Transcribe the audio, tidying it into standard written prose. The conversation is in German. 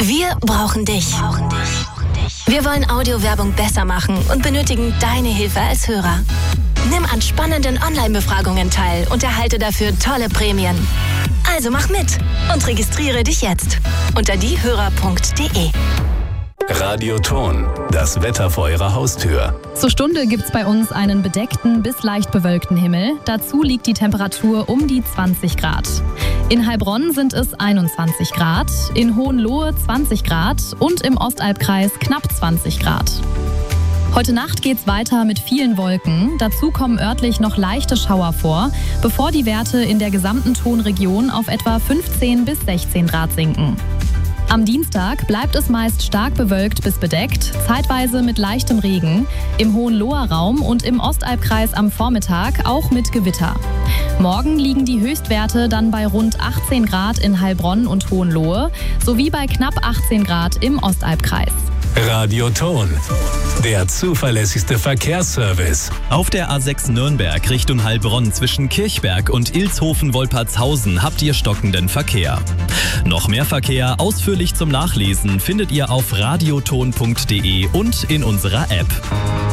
Wir brauchen dich. Wir wollen Audiowerbung besser machen und benötigen deine Hilfe als Hörer. Nimm an spannenden Online-Befragungen teil und erhalte dafür tolle Prämien. Also mach mit und registriere dich jetzt unter diehörer.de. Radioton, das Wetter vor Ihrer Haustür. Zur Stunde gibt's bei uns einen bedeckten bis leicht bewölkten Himmel. Dazu liegt die Temperatur um die 20 Grad. In Heilbronn sind es 21 Grad, in Hohenlohe 20 Grad und im Ostalbkreis knapp 20 Grad. Heute Nacht geht's weiter mit vielen Wolken. Dazu kommen örtlich noch leichte Schauer vor, bevor die Werte in der gesamten Tonregion auf etwa 15 bis 16 Grad sinken. Am Dienstag bleibt es meist stark bewölkt bis bedeckt, zeitweise mit leichtem Regen, im Hohenloher Raum und im Ostalbkreis am Vormittag auch mit Gewitter. Morgen liegen die Höchstwerte dann bei rund 18 Grad in Heilbronn und Hohenlohe sowie bei knapp 18 Grad im Ostalbkreis. Radioton, der zuverlässigste Verkehrsservice. Auf der A6 Nürnberg Richtung Heilbronn zwischen Kirchberg und Ilshofen-Wolpertshausen habt ihr stockenden Verkehr. Noch mehr Verkehr ausführlich zum Nachlesen findet ihr auf radioton.de und in unserer App.